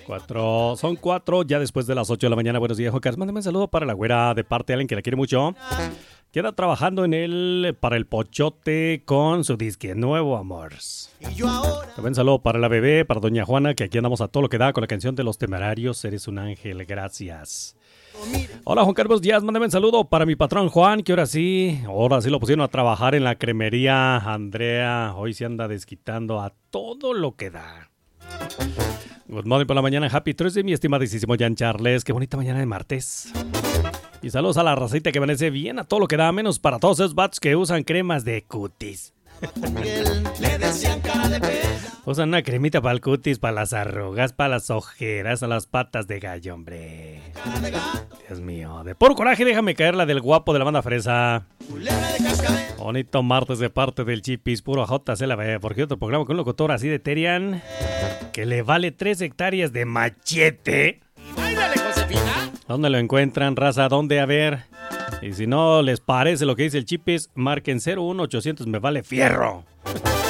Son 4 ya después de las 8 de la mañana. Buenos días, Jocas. Mándame un saludo para la güera de parte de alguien que la quiere mucho. Queda trabajando para el pochote con su disque nuevo, amores. También saludo para la bebé, para doña Juana, que aquí andamos a todo lo que da con la canción de Los Temerarios. Eres un ángel, gracias. Hola, Juan Carlos Díaz, mándame un saludo para mi patrón Juan, que ahora sí lo pusieron a trabajar en la cremería Andrea. Hoy se anda desquitando a todo lo que da. Good morning por la mañana, happy Thursday, mi estimadísimo Jan Charles. Qué bonita mañana de martes. Y saludos a la racita que amanece bien a todo lo que da, menos para todos esos vatos que usan cremas de cutis. Usan una cremita para el cutis, para las arrugas, para las ojeras, a las patas de gallo, hombre. Dios mío, de puro coraje déjame caer la del guapo de la banda fresa. Bonito martes de parte del Chipis, puro JCLB. Porque otro programa con un locutor así de Terian que le vale 3 hectáreas de machete. ¿Dónde lo encuentran, raza? ¿Dónde? A ver. Y si no les parece lo que dice el Chipis, marquen 01800 me vale fierro.